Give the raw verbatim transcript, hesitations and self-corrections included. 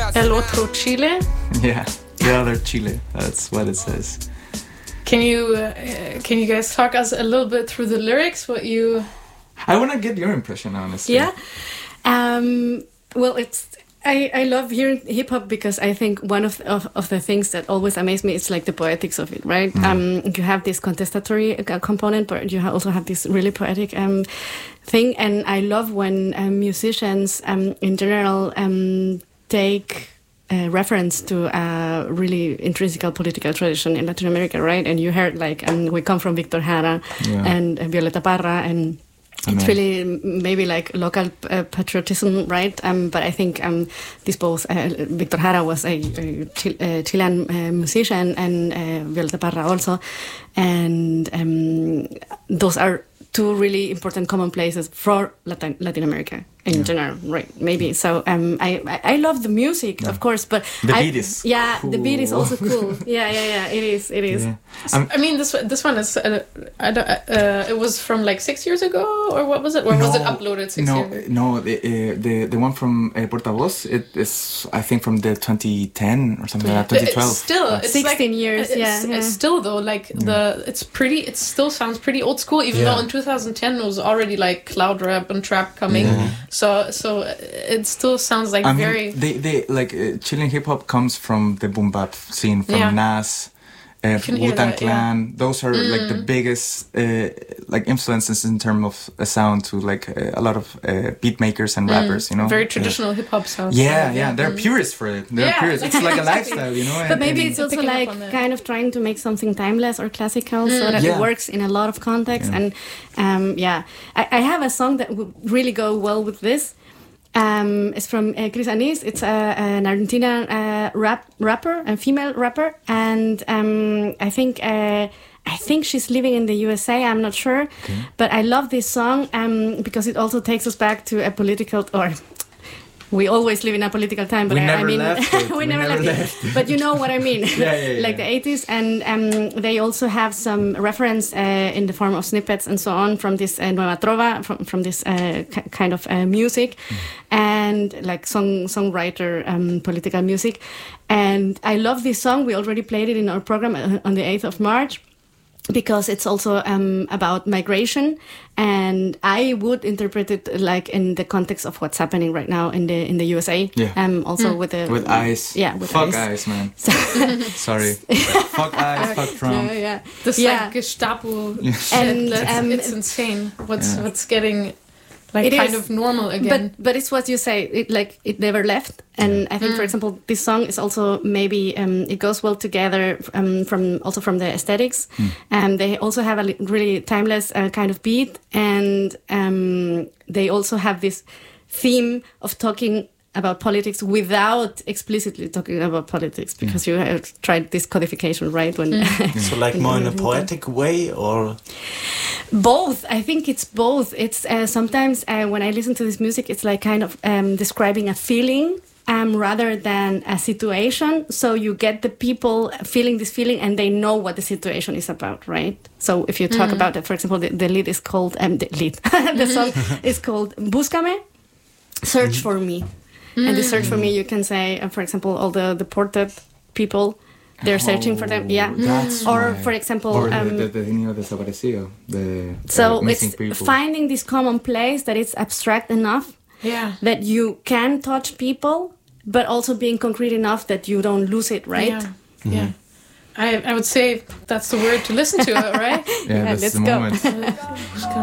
El otro Chile? Yeah, the other Chile. That's what it says. Can you uh, can you guys talk us a little bit through the lyrics? What you? I want to get your impression, honestly. Yeah. Um, well, it's I, I love hearing hip hop because I think one of, of of the things that always amaze me is like the poetics of it, right? Mm. Um, you have this contestatory uh, component, but you also have this really poetic um thing, and I love when um, musicians um in general um take Uh, reference to a really intrinsic political tradition in Latin America, right? And you heard like, um, we come from Victor Jara yeah. and uh, Violeta Parra, and it's really maybe like local uh, patriotism, right? Um, but I think um, this both, uh, Victor Jara was a, a Chil- uh, Chilean uh, musician, and uh, Violeta Parra also, and um, those are two really important common places for Latin, Latin America in yeah. general, right? Maybe. So um, I, I I love the music, yeah. of course, but the I, beat is yeah, cool. the beat is also cool. yeah, yeah, yeah. It is, it is. Yeah. So, I mean, this this one is uh, I don't, uh, it was from like six years ago, or what was it? Or no, was it uploaded six no, years ago? No, the uh, the the one from uh, Portavoz, it is I think from the twenty ten or something like that, twenty twelve. It's still, it's sixteen like, years. It's, yeah, yeah. It's still though like yeah. the it's pretty. It still sounds pretty old school, even yeah. though in two thousand ten it was already like cloud rap and trap coming. Yeah. So so it still sounds like I very. mean, they they like uh, Chilean hip hop comes from the boom bap scene, from yeah. Nas, uh, Wu-Tang Clan. Yeah. Those are mm. like the biggest uh, like influences in terms of a sound to like uh, a lot of uh, beat makers and mm. rappers. You know, very traditional yeah. hip hop sound. Yeah, yeah, yeah, they're mm. purists for it. They're yeah. purists. It's like a lifestyle, you know. But and, maybe and it's also like kind of trying to make something timeless or classical, mm. so that yeah. it works in a lot of contexts. Yeah. And um, yeah, I, I have a song that would really go well with this. Um, it's from uh, Cris Anís. It's a, an Argentinian uh, rap rapper, a female rapper, and um, I think uh, I think she's living in the U S A. I'm not sure, okay. but I love this song um, because it also takes us back to a political or. We always live in a political time, but we I, never I mean, left it. we, we never, never left, left it. But you know what I mean, yeah, yeah, yeah. like the eighties, and um, they also have some reference uh, in the form of snippets and so on from this uh, Nueva Trova, from from this uh, k- kind of uh, music, mm. and like song songwriter um, political music, and I love this song. We already played it in our program on the eighth of March. Because it's also um, about migration, and I would interpret it like in the context of what's happening right now in the in the U S A. Yeah. Um, also mm. with the with ICE. Yeah, with fuck ICE. ICE, man. Sorry. Fuck ICE. Fuck Trump. Yeah, yeah. This yeah. like Gestapo. Yeah. And it's, um, it's insane. What's yeah. what's getting. Like it kind is, of normal again, but but it's what you say. It like it never left, and yeah. I think, mm. for example, this song is also maybe um, it goes well together um, from also from the aesthetics, mm. and they also have a really timeless uh, kind of beat, and um, they also have this theme of talking about politics without explicitly talking about politics, because yeah. you have tried this codification, right? When mm. so like more in a poetic way, or both. I think it's both. It's uh, sometimes uh, when I listen to this music, it's like kind of um, describing a feeling um, rather than a situation. So you get the people feeling this feeling, and they know what the situation is about, right? So if you talk mm. about it, for example, the, the lead is called um, the lead. the song is called "Búscame," search for me. Mm. And the search for me, you can say, uh, for example, all the deported people, they're oh, searching for them. Yeah. That's or, right. for example... Or the, um, the, the niño desaparecido. The so uh, missing it's people. Finding this common place that is abstract enough yeah. that you can touch people, but also being concrete enough that you don't lose it, right? Yeah. Mm-hmm. yeah. I, I would say that's the word to listen to, right? Yeah, yeah that's let's the go. moment.